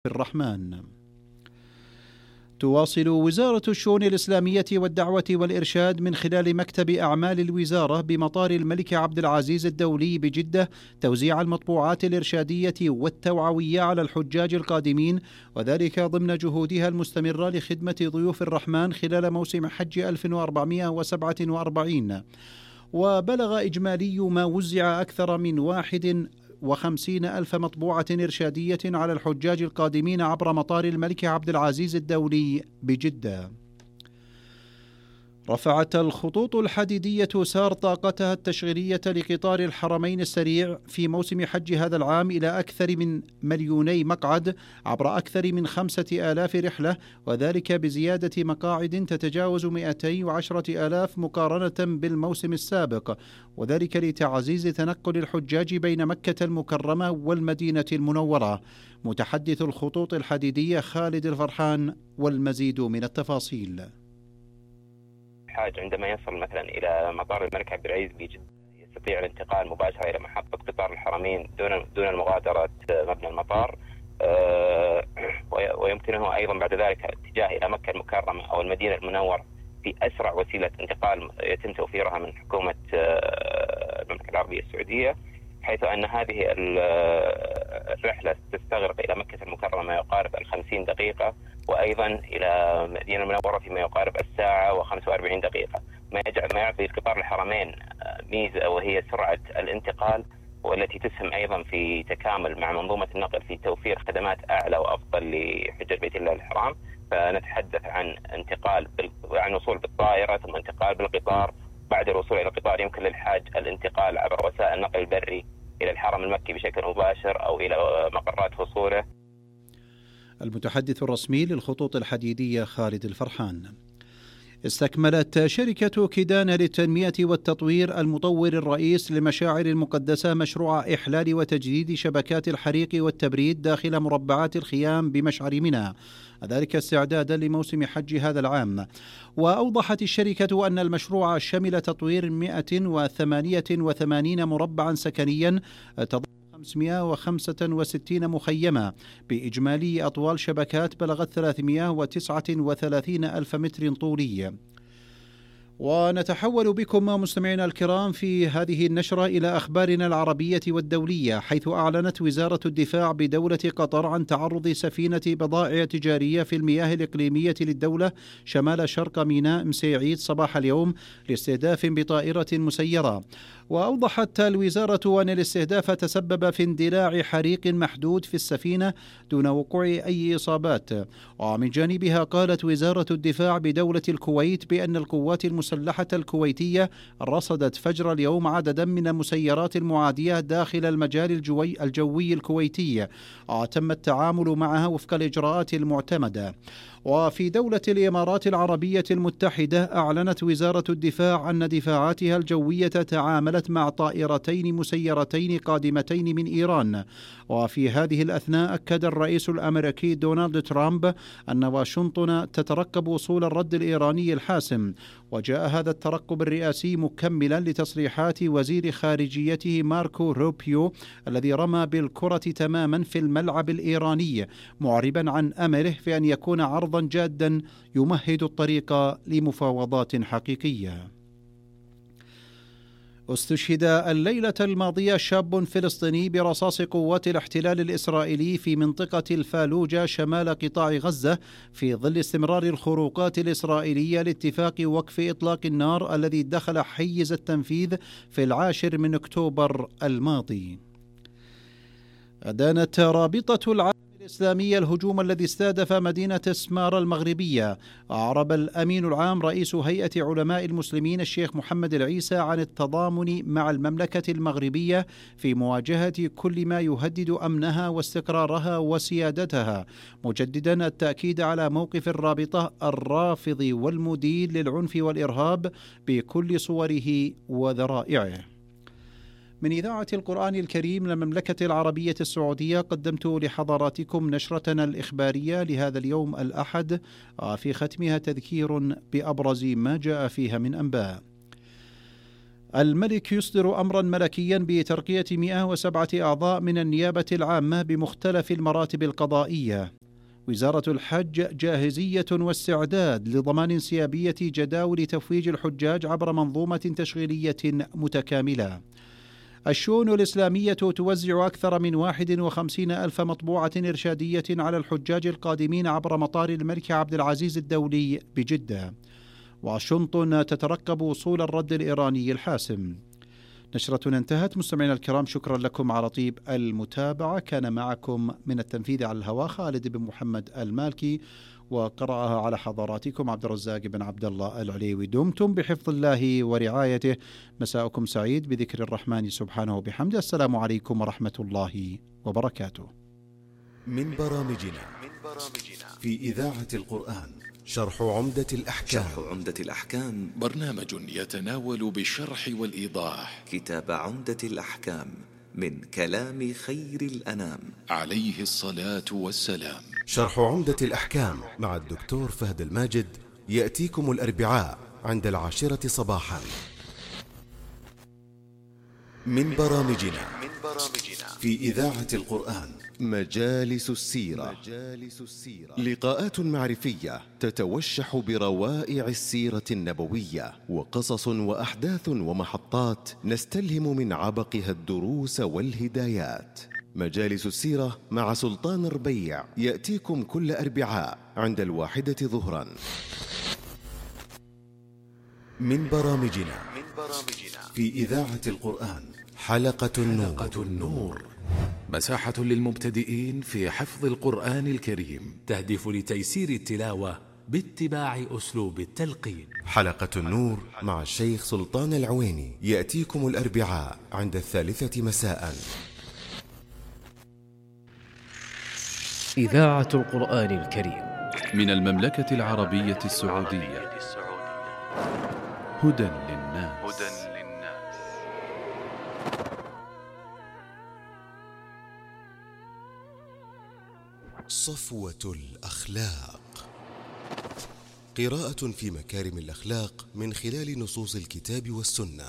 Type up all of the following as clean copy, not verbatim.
الرحمن. تواصل وزارة الشؤون الإسلامية والدعوة والإرشاد من خلال مكتب أعمال الوزارة بمطار الملك عبد العزيز الدولي بجدة توزيع المطبوعات الإرشادية والتوعوية على الحجاج القادمين، وذلك ضمن جهودها المستمرة لخدمة ضيوف الرحمن خلال موسم حج 1447. وبلغ إجمالي ما وزع أكثر من 51,000 مطبوعة إرشادية على الحجاج القادمين عبر مطار الملك عبد العزيز الدولي بجدة. رفعت الخطوط الحديدية سار طاقتها التشغيلية لقطار الحرمين السريع في موسم حج هذا العام إلى أكثر من 2,000,000 مقعد عبر أكثر من 5,000 رحلة، وذلك بزيادة مقاعد تتجاوز 210,000 مقارنة بالموسم السابق، وذلك لتعزيز تنقل الحجاج بين مكة المكرمة والمدينة المنورة. متحدث الخطوط الحديدية خالد الفرحان والمزيد من التفاصيل. الحاج عندما يصل مثلا إلى مطار الملك عبد العزيز بجدة يستطيع الانتقال مباشرة إلى محطة قطار الحرمين دون المغادرة مبنى المطار، ويمكنه أيضا بعد ذلك الاتجاه إلى مكة المكرمة أو المدينة المنورة في أسرع وسيلة انتقال يتم توفيرها من حكومة المملكة العربية السعودية، حيث أن هذه الرحلة تستغرق إلى مكة المكرمة ما يقارب 50 دقيقة، وأيضا إلى مدينة المنورة فيما يقارب 1:45 دقيقة، ما يعطي قطار الحرمين ميزة وهي سرعة الانتقال، والتي تسهم أيضا في تكامل مع منظومة النقل في توفير خدمات أعلى وأفضل لحجاج بيت الله الحرام. فنتحدث عن عن وصول بالطائرة ثم انتقال بالقطار. بعد الوصول إلى القطار يمكن للحاج الانتقال عبر وسائل النقل البري إلى الحرم المكي بشكل مباشر أو إلى مقرات وصوله. المتحدث الرسمي للخطوط الحديدية خالد الفرحان. استكملت شركة كيدان للتنمية والتطوير المطور الرئيس للمشاعر المقدسة مشروع إحلال وتجديد شبكات الحريق والتبريد داخل مربعات الخيام بمشعر منى، ذلك استعدادا لموسم حج هذا العام. وأوضحت الشركة أن المشروع شمل تطوير 188 مربعا سكنيا تضم 565 مخيمة بإجمالي أطوال شبكات بلغت 339 ألف متر طولي. ونتحول بكم مستمعينا الكرام في هذه النشرة إلى أخبارنا العربية والدولية، حيث أعلنت وزارة الدفاع بدولة قطر عن تعرض سفينة بضائع تجارية في المياه الإقليمية للدولة شمال شرق ميناء مسيعيد صباح اليوم لاستهداف بطائرة مسيرة. وأوضحت الوزارة أن الاستهداف تسبب في اندلاع حريق محدود في السفينة دون وقوع أي إصابات. ومن جانبها قالت وزارة الدفاع بدولة الكويت بأن القوات المسلحة الكويتية رصدت فجر اليوم عددا من المسيرات المعادية داخل المجال الجوي الكويتي، وتم التعامل معها وفق الإجراءات المعتمدة. وفي دولة الإمارات العربية المتحدة أعلنت وزارة الدفاع أن دفاعاتها الجوية تعاملت مع طائرتين مسيرتين قادمتين من إيران. وفي هذه الأثناء أكد الرئيس الأمريكي دونالد ترامب أن واشنطن تترقب وصول الرد الإيراني الحاسم. وجاء هذا الترقب الرئاسي مكملا لتصريحات وزير خارجيته ماركو روبيو الذي رمى بالكرة تماما في الملعب الإيراني، معربا عن أمله في أن يكون عرضا جادا يمهد الطريق لمفاوضات حقيقية. استشهد الليلة الماضية شاب فلسطيني برصاص قوات الاحتلال الإسرائيلي في منطقة الفالوجة شمال قطاع غزة في ظل استمرار الخروقات الإسرائيلية لاتفاق وقف إطلاق النار الذي دخل حيز التنفيذ في 10 من أكتوبر الماضي. أدانت رابطة العالم الإسلامية الهجوم الذي استهدف مدينة سمارة المغربية. أعرب الأمين العام رئيس هيئة علماء المسلمين الشيخ محمد العيسى عن التضامن مع المملكة المغربية في مواجهة كل ما يهدد أمنها واستقرارها وسيادتها، مجددا التأكيد على موقف الرابطة الرافض والمدين للعنف والإرهاب بكل صوره وذرائعه. من إذاعة القرآن الكريم للمملكة العربية السعودية قدمت لحضراتكم نشرتنا الإخبارية لهذا اليوم الأحد، في ختمها تذكير بأبرز ما جاء فيها من أنباء. الملك يصدر أمرا ملكيا بترقية 107 أعضاء من النيابة العامة بمختلف المراتب القضائية. وزارة الحج جاهزية واستعداد لضمان انسيابية جداول تفويج الحجاج عبر منظومة تشغيلية متكاملة. الشؤون الإسلامية توزع أكثر من 51 ألف مطبوعة إرشادية على الحجاج القادمين عبر مطار الملك عبد العزيز الدولي بجدة. واشنطن تترقب وصول الرد الإيراني الحاسم. نشرتنا انتهت. مستمعينا الكرام، شكرا لكم على طيب المتابعة. كان معكم من التنفيذ على الهواء خالد بن محمد المالكي، وقرأها على حضراتكم عبد الرزاق بن عبد الله العليوي. دمتم بحفظ الله ورعايته. مساءكم سعيد بذكر الرحمن سبحانه وبحمده. السلام عليكم ورحمة الله وبركاته. من برامجنا في إذاعة القرآن شرح عمدة الأحكام برنامج يتناول بالشرح والإيضاح كتاب عمدة الأحكام من كلام خير الأنام عليه الصلاة والسلام. شرح عمدة الأحكام مع الدكتور فهد الماجد يأتيكم الأربعاء عند 10 صباحا. من برامجنا في إذاعة القرآن مجالس السيرة، لقاءات معرفية تتوشح بروائع السيرة النبوية، وقصص وأحداث ومحطات نستلهم من عبقها الدروس والهدايات. مجالس السيرة مع سلطان ربيع يأتيكم كل أربعاء عند 1 ظهرا. من برامجنا في إذاعة القرآن حلقة النور، مساحة للمبتدئين في حفظ القرآن الكريم، تهدف لتيسير التلاوة باتباع أسلوب التلقين. حلقة النور مع الشيخ سلطان العويني يأتيكم الأربعاء عند 3 مساء. إذاعة القرآن الكريم من المملكة العربية السعودية. هدى للناس. صفوة الأخلاق، قراءة في مكارم الأخلاق من خلال نصوص الكتاب والسنة.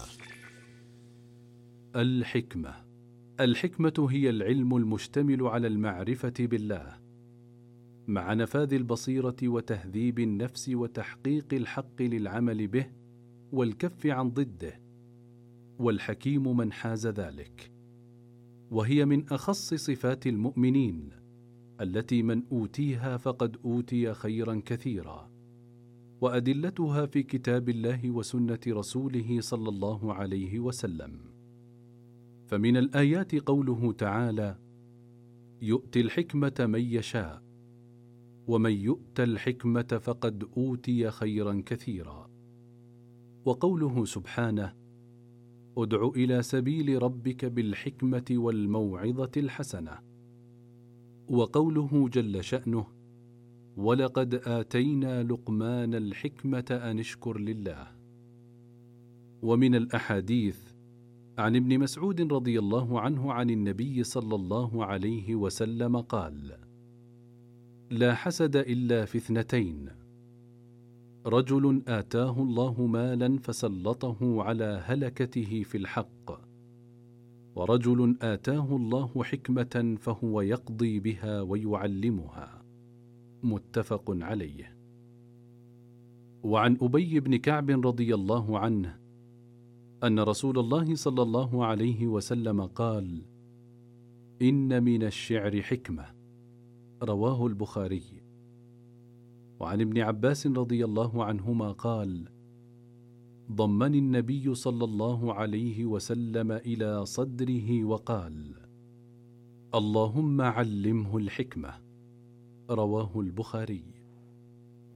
الحكمة هي العلم المشتمل على المعرفة بالله مع نفاذ البصيرة وتهذيب النفس وتحقيق الحق للعمل به والكف عن ضده، والحكيم من حاز ذلك، وهي من أخص صفات المؤمنين التي من أوتيها فقد أوتي خيرا كثيرا، وأدلتها في كتاب الله وسنة رسوله صلى الله عليه وسلم. فمن الآيات قوله تعالى: يؤتي الحكمة من يشاء، ومن يؤت الحكمة فقد أوتي خيرا كثيرا. وقوله سبحانه: ادع إلى سبيل ربك بالحكمة والموعظة الحسنة. وقوله جل شأنه: ولقد آتينا لقمان الحكمة أن اشكر لله. ومن الأحاديث عن ابن مسعود رضي الله عنه عن النبي صلى الله عليه وسلم قال: لا حسد إلا في 2: رجل آتاه الله مالا فسلطه على هلكته في الحق، ورجل آتاه الله حكمة فهو يقضي بها ويعلمها. متفق عليه. وعن أبي بن كعب رضي الله عنه أن رسول الله صلى الله عليه وسلم قال: إن من الشعر حكمة. رواه البخاري. وعن ابن عباس رضي الله عنهما قال: ضمني النبي صلى الله عليه وسلم إلى صدره وقال: اللهم علمه الحكمة. رواه البخاري.